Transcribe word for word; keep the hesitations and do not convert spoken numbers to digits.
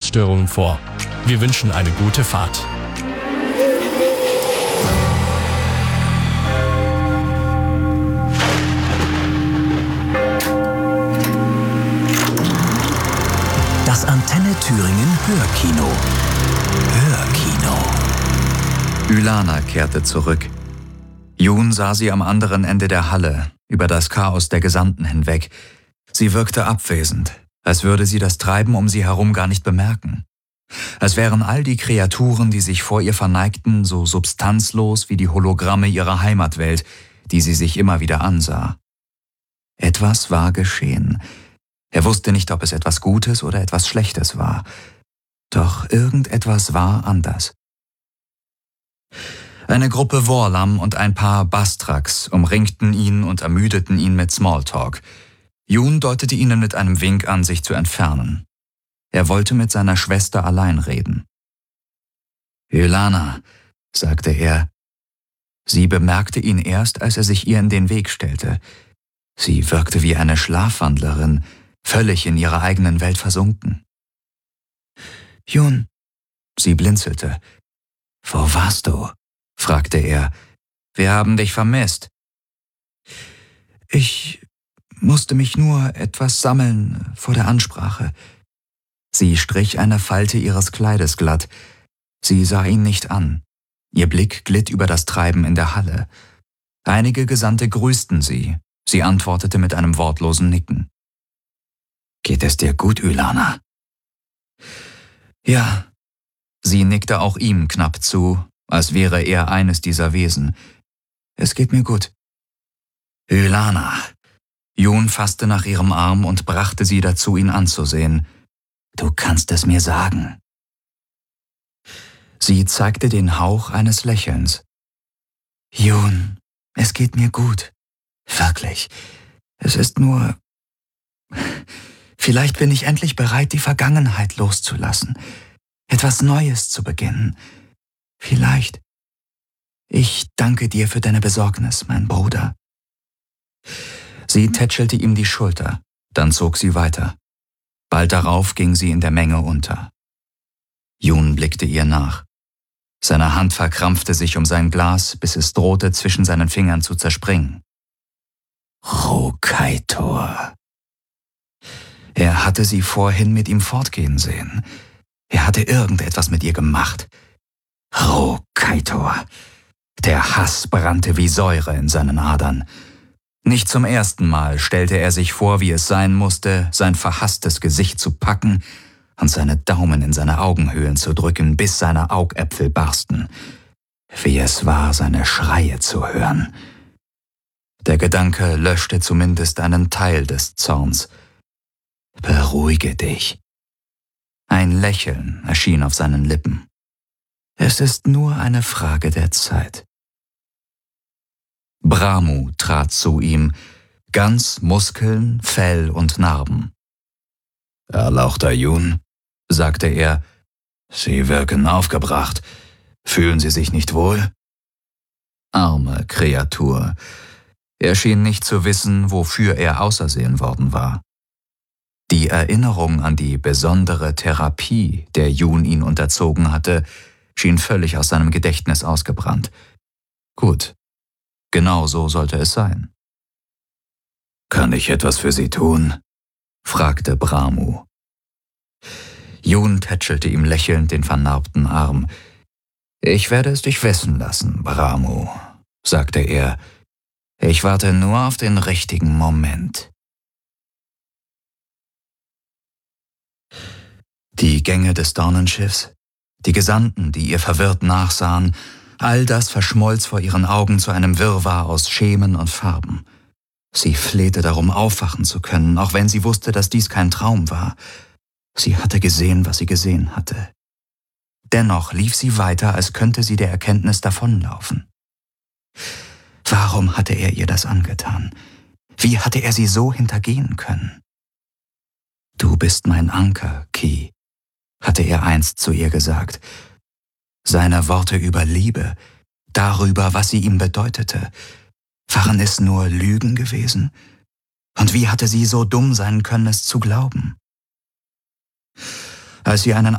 Verkehrsstörungen vor. Wir wünschen eine gute Fahrt. Das Antenne Thüringen Hörkino. Hörkino. Ylana kehrte zurück. Jun sah sie am anderen Ende der Halle, über das Chaos der Gesandten hinweg. Sie wirkte abwesend, als würde sie das Treiben um sie herum gar nicht bemerken. Als wären all die Kreaturen, die sich vor ihr verneigten, so substanzlos wie die Hologramme ihrer Heimatwelt, die sie sich immer wieder ansah. Etwas war geschehen. Er wusste nicht, ob es etwas Gutes oder etwas Schlechtes war. Doch irgendetwas war anders. Eine Gruppe Vorlam und ein paar Bastraks umringten ihn und ermüdeten ihn mit Smalltalk. Jun deutete ihnen mit einem Wink an, sich zu entfernen. Er wollte mit seiner Schwester allein reden. »Ylana«, sagte er. Sie bemerkte ihn erst, als er sich ihr in den Weg stellte. Sie wirkte wie eine Schlafwandlerin, völlig in ihrer eigenen Welt versunken. »Jun«, sie blinzelte. »Wo warst du?« fragte er. »Wir haben dich vermisst.« »Ich musste mich nur etwas sammeln vor der Ansprache.« Sie strich eine Falte ihres Kleides glatt. Sie sah ihn nicht an. Ihr Blick glitt über das Treiben in der Halle. Einige Gesandte grüßten sie. Sie antwortete mit einem wortlosen Nicken. »Geht es dir gut, Ylana?« »Ja.« Sie nickte auch ihm knapp zu, als wäre er eines dieser Wesen. »Es geht mir gut.« »Ylana!« Jun fasste nach ihrem Arm und brachte sie dazu, ihn anzusehen. »Du kannst es mir sagen.« Sie zeigte den Hauch eines Lächelns. »Jun, es geht mir gut. Wirklich. Es ist nur... Vielleicht bin ich endlich bereit, die Vergangenheit loszulassen. Etwas Neues zu beginnen. Vielleicht. Ich danke dir für deine Besorgnis, mein Bruder.« Sie tätschelte ihm die Schulter, dann zog sie weiter. Bald darauf ging sie in der Menge unter. Jun blickte ihr nach. Seine Hand verkrampfte sich um sein Glas, bis es drohte, zwischen seinen Fingern zu zerspringen. Rukaitor. Er hatte sie vorhin mit ihm fortgehen sehen. Er hatte irgendetwas mit ihr gemacht. Rukaitor. Der Hass brannte wie Säure in seinen Adern. Nicht zum ersten Mal stellte er sich vor, wie es sein musste, sein verhasstes Gesicht zu packen und seine Daumen in seine Augenhöhlen zu drücken, bis seine Augäpfel barsten. Wie es war, seine Schreie zu hören. Der Gedanke löschte zumindest einen Teil des Zorns. »Beruhige dich.« Ein Lächeln erschien auf seinen Lippen. »Es ist nur eine Frage der Zeit.« Bramu trat zu ihm, ganz Muskeln, Fell und Narben. »Erlauchter Jun«, sagte er, »Sie wirken aufgebracht. Fühlen Sie sich nicht wohl?« Arme Kreatur. Er schien nicht zu wissen, wofür er ausersehen worden war. Die Erinnerung an die besondere Therapie, der Jun ihn unterzogen hatte, schien völlig aus seinem Gedächtnis ausgebrannt. Gut. Genau so sollte es sein. »Kann ich etwas für Sie tun?« fragte Bramu. Jun tätschelte ihm lächelnd den vernarbten Arm. »Ich werde es dich wissen lassen, Bramu«, sagte er. »Ich warte nur auf den richtigen Moment.« Die Gänge des Dornenschiffs, die Gesandten, die ihr verwirrt nachsahen, all das verschmolz vor ihren Augen zu einem Wirrwarr aus Schemen und Farben. Sie flehte darum, aufwachen zu können, auch wenn sie wusste, dass dies kein Traum war. Sie hatte gesehen, was sie gesehen hatte. Dennoch lief sie weiter, als könnte sie der Erkenntnis davonlaufen. Warum hatte er ihr das angetan? Wie hatte er sie so hintergehen können? »Du bist mein Anker, Ki«, hatte er einst zu ihr gesagt. Seine Worte über Liebe, darüber, was sie ihm bedeutete, waren es nur Lügen gewesen? Und wie hatte sie so dumm sein können, es zu glauben? Als sie einen